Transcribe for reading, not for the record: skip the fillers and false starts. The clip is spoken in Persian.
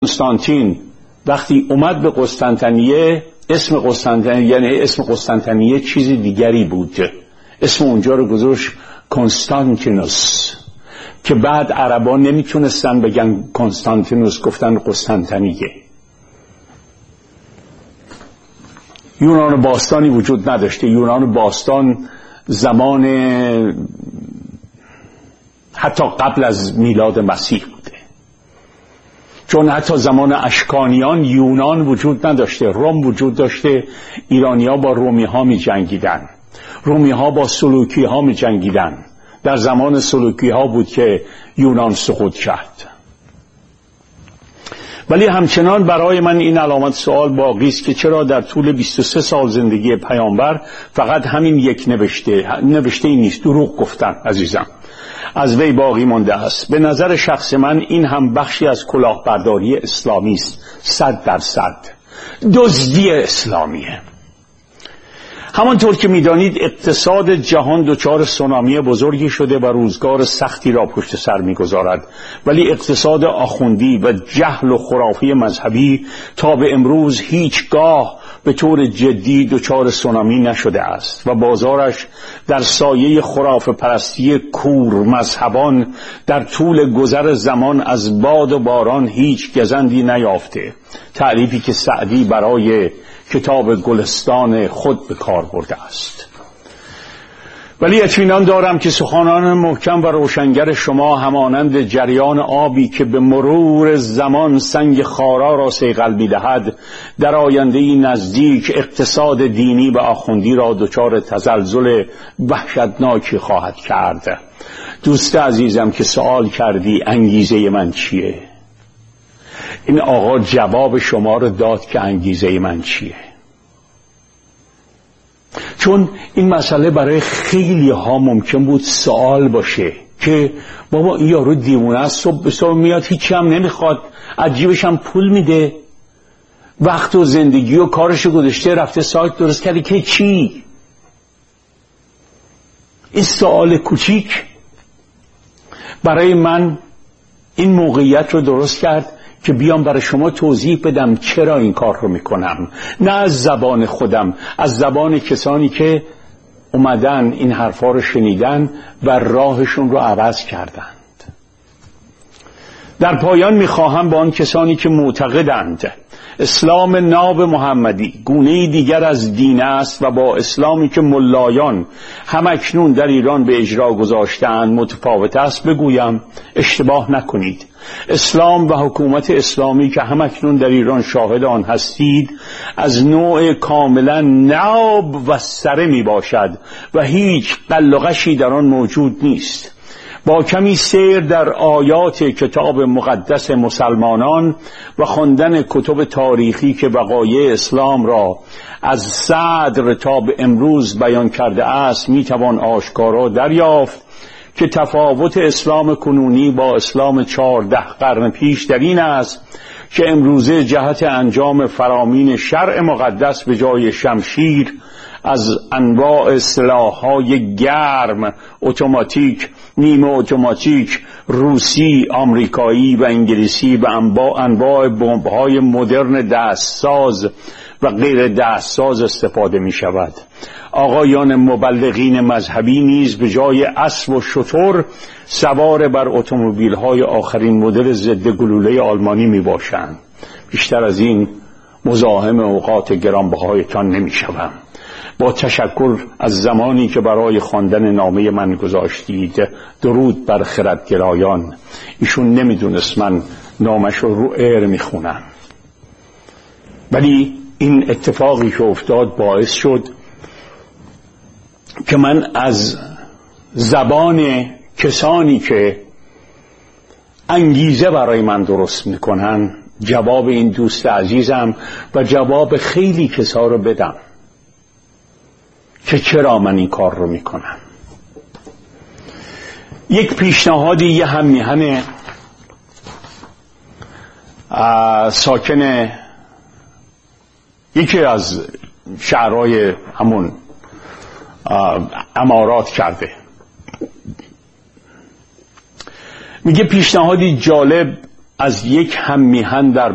کنستانتین وقتی اومد به قسطنطنیه، اسم قسطنطنیه یعنی اسم قسطنطنیه چیز دیگری بود، اسم اونجا رو گذاشت کنستانتینوس، که بعد عربا نمیتونستن بگن کنستانتینوس، گفتن قسطنطنیه. یونان باستانی وجود نداشته. یونان باستان زمان حتی قبل از میلاد مسیح بوده، چون حتی زمان اشکانیان یونان وجود نداشته، روم وجود داشته. ایرانی‌ها با رومی‌ها می جنگیدن، رومی‌ها با سلوکی‌ها می جنگیدن. در زمان سلوکی‌ها بود که یونان سقوط کرد. ولی همچنان برای من این علامت سوال باقی است که چرا در طول 23 سال زندگی پیامبر فقط همین یک نوشته ای نیست، دروغ گفتن عزیزم، از وی باقی مانده است. به نظر شخص من این هم بخشی از کلاهبرداری اسلامی است، 100% دزدی اسلامیه. همانطور که می‌دانید اقتصاد جهان دچار سونامی بزرگی شده و روزگار سختی را پشت سر می‌گذارد، ولی اقتصاد آخوندی و جهل و خرافی مذهبی تا به امروز هیچگاه به طور جدی دچار سونامی نشده است و بازارش در سایه خرافه پرستی کور مذهبان در طول گذر زمان از باد و باران هیچ گزندی نیافته، تعریفی که سعدی برای کتاب گلستان خود به کار برده است. ولی اطمینان دارم که سخنان محکم و روشنگر شما همانند جریان آبی که به مرور زمان سنگ خارا را صیقل می‌دهد، در آینده‌ای نزدیک اقتصاد دینی و آخوندی را دچار تزلزل وحشتناکی خواهد کرد. دوست عزیزم که سوال کردی انگیزه من چیه، این آقا جواب شما رو داد که انگیزه من چیه. چون این مسئله برای خیلی ها ممکن بود سوال باشه که بابا این یارو دیوونه است، صبح به صبح میاد هیچی هم نمیخواد، عجیبش هم پول میده، وقت و زندگی و کارشو گذاشته رفته سایت درست کرده که چی؟ این سوال کوچیک برای من این موقعیت رو درست کرد که بیام برای شما توضیح بدم چرا این کار رو میکنم، نه از زبان خودم، از زبان کسانی که اومدن این حرفا رو شنیدن و راهشون رو عوض کردند. در پایان میخواهم با آن کسانی که معتقدند اسلام ناب محمدی گونه‌ای دیگر از دین است و با اسلامی که ملایان همکنون در ایران به اجرا گذاشتند متفاوت است بگویم اشتباه نکنید. اسلام و حکومت اسلامی که همکنون در ایران شاهد آن هستید از نوع کاملا ناب و سره می باشد و هیچ قل و غشی در آن موجود نیست. با کمی سیر در آیات کتاب مقدس مسلمانان و خواندن کتب تاریخی که وقایع اسلام را از صدر تا به امروز بیان کرده است میتوان آشکارا دریافت که تفاوت اسلام کنونی با اسلام 14 قرن پیش در این است که امروزه جهت انجام فرامین شرع مقدس به جای شمشیر از انواع سلاح‌های گرم، اتوماتیک، نیمه اتوماتیک، روسی، آمریکایی و انگلیسی و انواع بمب‌های مدرن دستساز و غیر دستساز استفاده می شود. آقایان مبلغین مذهبی نیز به جای اسب و شتر سوار بر اتومبیل‌های آخرین مدل ضد گلوله آلمانی می باشند. بیشتر از این مزاحم اوقات گرانبهایتان نمی شوم. با تشکر از زمانی که برای خواندن نامه من گذاشتید. درود بر خردگرایان. ایشون نمیدونست من نامش رو ایر میخونم، ولی این اتفاقی که افتاد باعث شد که من از زبان کسانی که انگیزه برای من درست میکنن جواب این دوست عزیزم و جواب خیلی کسا رو بدم که چرا من این کار رو میکنم. یک پیشنهادی یه هم میهن ساکن یکی از شهرهای همون امارات کرده. میگه پیشنهادی جالب از یک هم میهن در